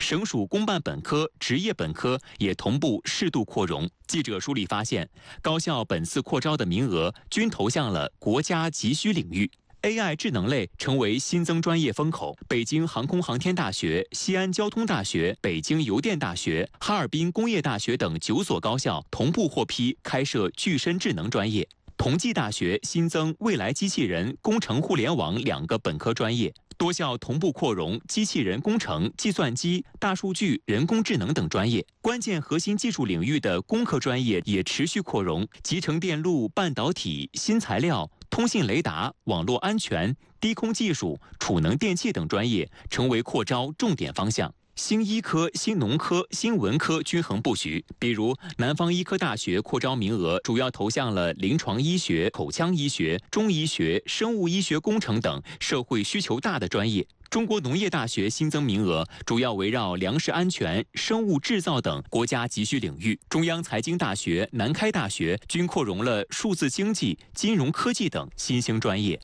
省属公办本科、职业本科也同步适度扩容。记者梳理发现，高校本次扩招的名额均投向了国家急需领域。AI 智能类成为新增专业风口，北京航空航天大学、西安交通大学、北京邮电大学、哈尔滨工业大学等9所高校同步获批开设具身智能专业。同济大学新增未来机器人、工程互联网2个本科专业，多校同步扩容机器人工程、计算机、大数据、人工智能等专业。关键核心技术领域的工科专业也持续扩容，集成电路、半导体、新材料、通信雷达、网络安全、低空技术、储能电气等专业成为扩招重点方向。新医科、新农科、新文科均衡布局，比如南方医科大学扩招名额主要投向了临床医学、口腔医学、中医学、生物医学工程等社会需求大的专业。中国农业大学新增名额主要围绕粮食安全、生物制造等国家急需领域。中央财经大学、南开大学均扩容了数字经济、金融科技等新兴专业。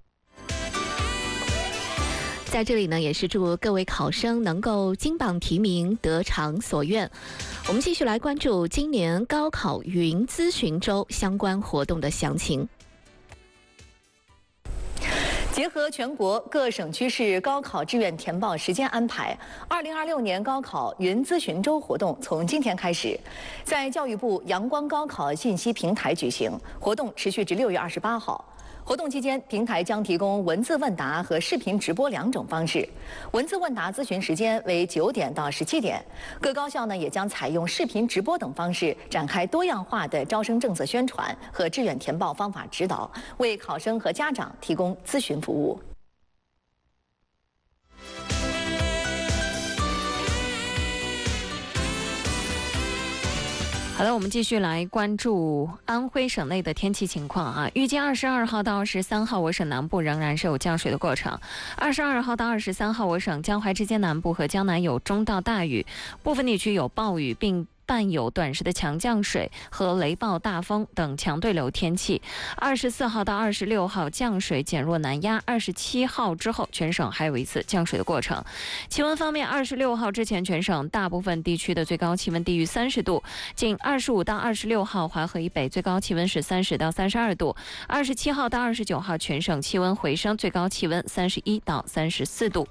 在这里呢，也是祝各位考生能够金榜题名，得偿所愿。我们继续来关注今年高考云咨询周相关活动的详情。 结合全国各省区市高考志愿填报时间安排，2026年高考云咨询周活动从今天开始，在教育部阳光高考信息平台举行，活动持续至6月28号。活动期间，平台将提供文字问答和视频直播2种方式。文字问答咨询时间为9点到17点。各高校呢也将采用视频直播等方式，展开多样化的招生政策宣传和志愿填报方法指导，为考生和家长提供咨询服务。 好的，我们继续来关注安徽省内的天气情况啊。预计22号到23号，我省南部仍然是有降水的过程。22号到23号，我省江淮之间南部和江南有中到大雨，部分地区有暴雨，并伴有短时的强降水和雷暴大风等强对流天气。24号到26号降水减弱南压，27号之后全省还有一次降水的过程。气温方面，26号之前全省大部分地区的最高气温低于30度，仅25到26号淮河以北最高气温是30到32度，27号到29号全省气温回升，最高气温31到34度。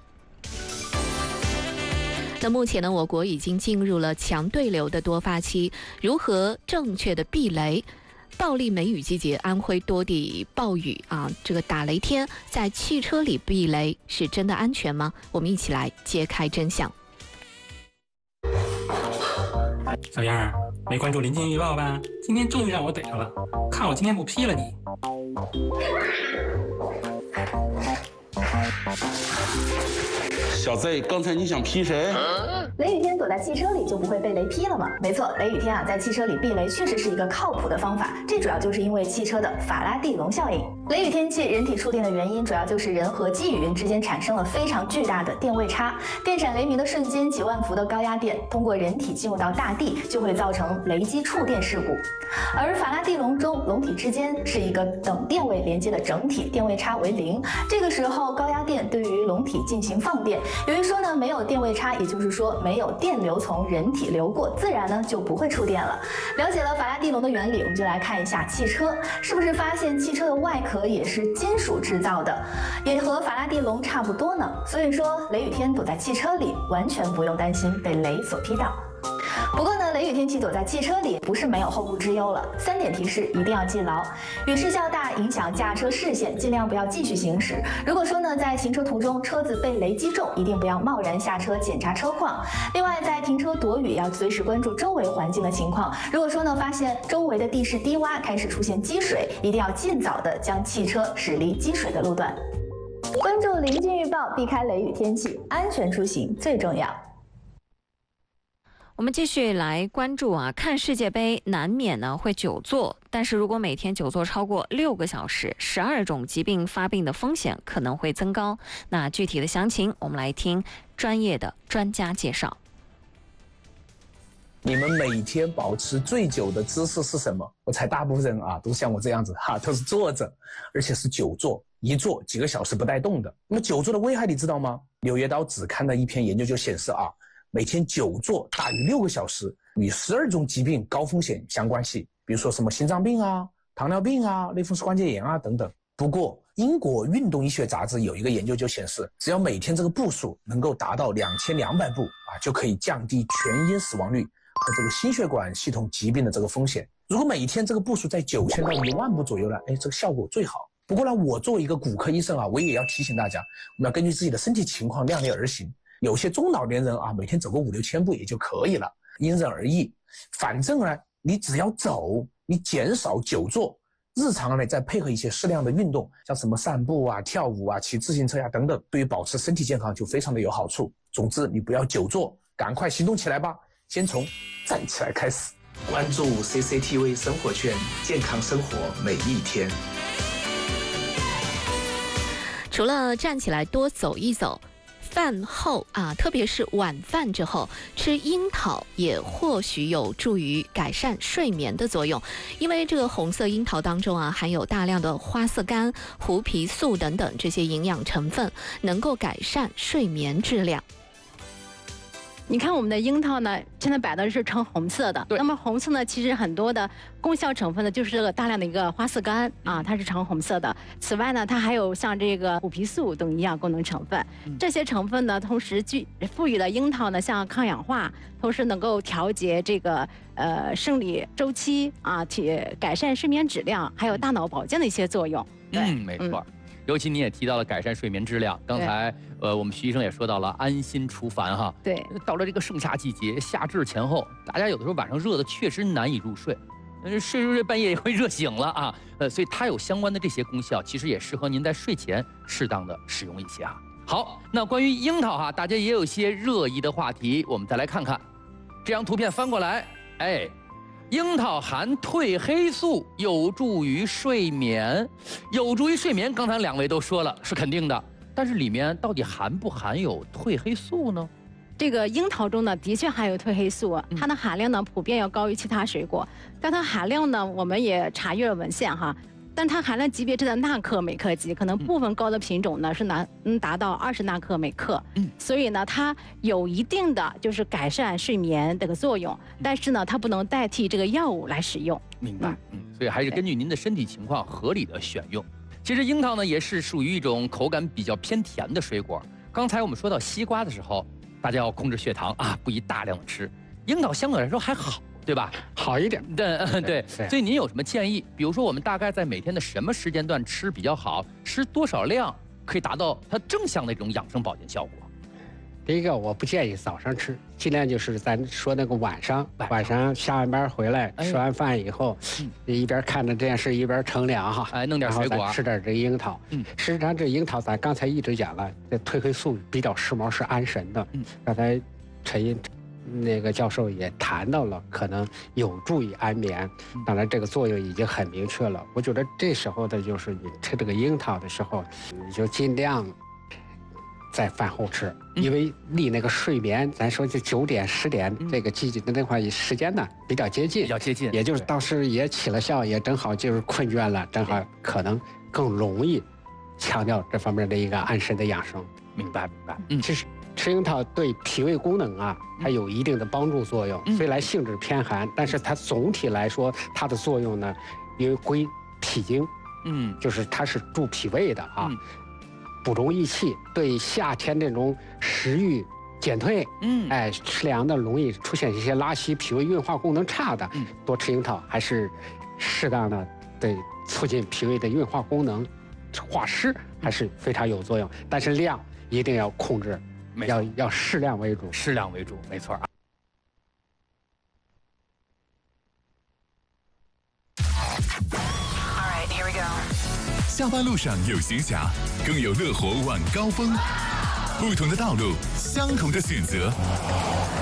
那目前呢，我国已经进入了强对流的多发期，如何正确的避雷？暴力梅雨季节，安徽多地暴雨啊，这个打雷天在汽车里避雷是真的安全吗？我们一起来揭开真相。 小样儿，没关注临近预报吧？今天终于让我逮着了，看我今天不劈了你！ 小 Z， 刚才你想劈谁？ 雷雨天躲在汽车里就不会被雷劈了吗？没错，雷雨天啊，在汽车里避雷确实是一个靠谱的方法。这主要就是因为汽车的法拉第笼效应。雷雨天气人体触电的原因，主要就是人和积雨云之间产生了非常巨大的电位差。电闪雷鸣的瞬间，几万伏的高压电通过人体进入到大地，就会造成雷击触电事故。而法拉第笼中，笼体之间是一个等电位连接的整体，电位差为0。这个时候，高压电对于笼体进行放电。由于说呢，没有电位差，也就是说没有电流从人体流过，自然呢就不会触电了。了解了法拉第笼的原理，我们就来看一下汽车，是不是发现汽车的外壳也是金属制造的，也和法拉第笼差不多呢？所以说，雷雨天躲在汽车里，完全不用担心被雷所劈到。不过呢，雷雨天气躲在汽车里不是没有后顾之忧了。3点提示一定要记牢：雨势较大，影响驾车视线，尽量不要继续行驶。如果说呢，在行车途中车子被雷击中，一定不要贸然下车检查车况。另外，在停车躲雨要随时关注周围环境的情况。如果说呢，发现周围的地势低洼，开始出现积水，一定要尽早的将汽车驶离积水的路段。关注临近预报，避开雷雨天气，安全出行最重要。 我们继续来关注啊，看世界杯难免呢会久坐，但是如果每天久坐超过6个小时，12种疾病发病的风险可能会增高。那具体的详情，我们来听专业的专家介绍。 你们每天保持最久的姿势是什么？我猜大部分人啊都像我这样子哈，都是坐着，而且是久坐，一坐几个小时不带动的。那么久坐的危害你知道吗？《柳叶刀》只刊的一篇研究就显示啊， 每天久坐大于6个小时，与12种疾病高风险相关系，比如说什么心脏病啊、糖尿病啊、类风湿关节炎啊等等。不过，英国运动医学杂志有一个研究就显示，只要每天这个步数能够达到2200步就可以降低全因死亡率和这个心血管系统疾病的这个风险。如果每天这个步数在9000到10000步左右呢，这个效果最好。不过呢，我作为一个骨科医生我也要提醒大家，我们要根据自己的身体情况量力而行。有些中老年人每天走个5、6千步也就可以了，因人而异。反正呢，你只要走，你减少久坐，日常呢再配合一些适量的运动，像什么散步啊、跳舞啊、骑自行车等等，对于保持身体健康就非常的有好处。总之，你不要久坐，赶快行动起来吧！先从站起来开始。关注 CCTV 生活圈，健康生活每一天。 除了站起来多走一走，饭后特别是晚饭之后吃樱桃也或许有助于改善睡眠的作用，因为这个红色樱桃当中含有大量的花色苷、胡皮素等等这些营养成分，能够改善睡眠质量。 你看我们的樱桃呢，现在摆的是呈红色的。那么红色呢，其实很多的功效成分呢，就是这个大量的一个花色苷它是呈红色的。此外呢，它还有像这个虎皮素等营养功能成分。这些成分呢，同时赋予了樱桃呢，像抗氧化，同时能够调节这个生理周期改善睡眠质量，还有大脑保健的一些作用。 没错。尤其你也提到了改善睡眠质量，刚才我们徐医生也说到了安心除烦哈。 对， 到了这个盛夏季节，夏至前后，大家有的时候晚上热的确实难以入睡，睡半夜也会热醒了所以它有相关的这些功效，其实也适合您在睡前适当的使用一些好，那关于樱桃大家也有一些热议的话题，我们再来看看这张图片翻过来，樱桃含褪黑素，有助于睡眠。有助于睡眠，刚才2位都说了是肯定的，但是里面到底含不含有褪黑素呢？ 这个樱桃中呢，的确含有褪黑素，它的含量呢普遍要高于其他水果，但它含量呢，我们也查阅了文献但它含量级别是在纳克每克级，可能部分高的品种呢是能达到20纳克每克。所以呢，它有一定的就是改善睡眠这个作用，但是呢，它不能代替这个药物来使用。 明白。所以还是根据您的身体情况合理的选用。其实樱桃呢也是属于一种口感比较偏甜的水果。刚才我们说到西瓜的时候，大家要控制血糖不宜大量的吃。樱桃相对来说还好。对吧？ 好一点。 对。所以您有什么建议？比如说，我们大概在每天的什么时间段吃比较好？吃多少量可以达到它正向的一种养生保健效果？ 第一个，我不建议早上吃，尽量就是咱说那个晚上下完班回来，吃完饭以后，一边看着电视一边乘凉弄点水果， 吃点这樱桃。实际上这樱桃咱刚才一直讲了，这褪黑素比较时髦，是安神的。刚才陈那个教授也谈到了，可能有助于安眠。当然，这个作用已经很明确了。我觉得这时候的就是你吃这个樱桃的时候，你就尽量在饭后吃，因为离那个睡眠，咱说就9点、10点这个季节的那块时间呢比较接近，也就是当时也起了效，也正好就是困倦了，正好可能更容易强调这方面的一个安神的养生。 明白。 其实吃樱桃对脾胃功能它有一定的帮助作用，虽然性质偏寒，但是它总体来说它的作用呢，因为归脾经，就是它是助脾胃的补中益气，对夏天这种食欲减退，吃凉的容易出现一些拉稀、脾胃运化功能差的，多吃樱桃还是适当的对促进脾胃的运化功能、化湿还是非常有作用，但是量一定要控制。要适量为主， 没错下班路上有闲暇，更有乐活晚高峰。不同的道路，相同的选择。